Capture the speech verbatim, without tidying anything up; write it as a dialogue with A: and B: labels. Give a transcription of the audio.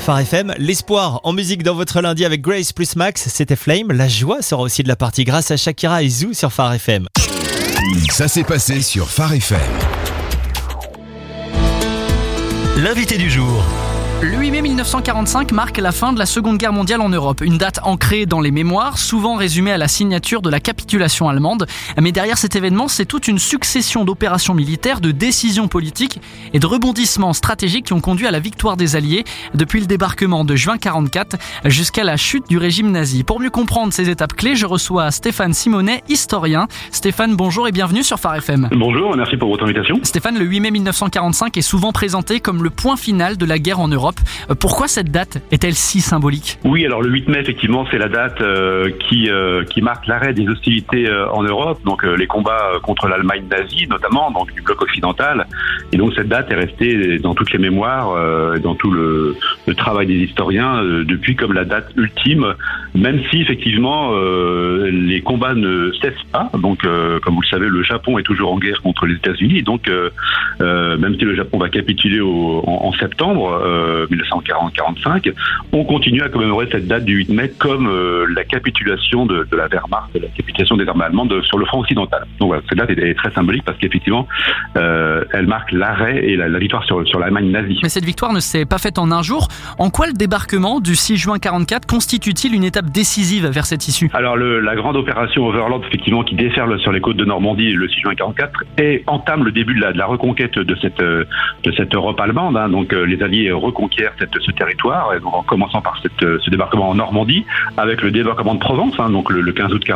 A: Phare F M. L'espoir en musique dans votre lundi avec Grace plus Max, c'était Flame. La joie sera aussi de la partie grâce à Shakira et Zou sur Phare F M.
B: Ça s'est passé sur Phare F M.
A: L'invité du jour.
C: Le huit mai mille neuf cent quarante-cinq marque la fin de la Seconde Guerre mondiale en Europe. Une date ancrée dans les mémoires, souvent résumée à la signature de la capitulation allemande. Mais derrière cet événement, c'est toute une succession d'opérations militaires, de décisions politiques et de rebondissements stratégiques qui ont conduit à la victoire des Alliés depuis le débarquement de juin quarante-quatre jusqu'à la chute du régime nazi. Pour mieux comprendre ces étapes clés, je reçois Stéphane Simonet, historien. Stéphane, bonjour et bienvenue sur Phare F M.
D: Bonjour, merci pour votre invitation.
C: Stéphane, le huit mai mille neuf cent quarante-cinq est souvent présenté comme le point final de la guerre en Europe. Pourquoi cette date est-elle si symbolique ?
D: Oui, alors le huit mai, effectivement, c'est la date euh, qui euh, qui marque l'arrêt des hostilités euh, en Europe, donc euh, les combats contre l'Allemagne nazie, notamment, donc du bloc occidental. Et donc cette date est restée dans toutes les mémoires, euh, dans tout le, le travail des historiens, euh, depuis comme la date ultime, même si effectivement euh, les combats ne cessent pas. Donc, euh, comme vous le savez, le Japon est toujours en guerre contre les États-Unis. Donc, euh, euh, même si le Japon va capituler au, en, en septembre euh, mille neuf cent quarante quarante-cinq, on continue à commémorer cette date du huit mai comme euh, la capitulation de, de la Wehrmacht, de la capitulation des armées allemandes de, sur le front occidental. Donc voilà, cette date est, est très symbolique parce qu'effectivement, euh, elle marque l'arrêt et la, la victoire sur, sur l'Allemagne nazie.
C: Mais cette victoire ne s'est pas faite en un jour. En quoi le débarquement du six juin quarante-quatre constitue-t-il une étape décisive vers cette issue ?
D: Alors le, la grande opération Overlord, effectivement, qui déferle sur les côtes de Normandie le six juin quarante-quatre, et entame le début de la, de la reconquête de cette, de cette Europe allemande. Hein. Donc euh, les Alliés reconquièrent Cette, ce territoire, et donc en commençant par cette, ce débarquement en Normandie, avec le débarquement de Provence, hein, donc le, le quinze août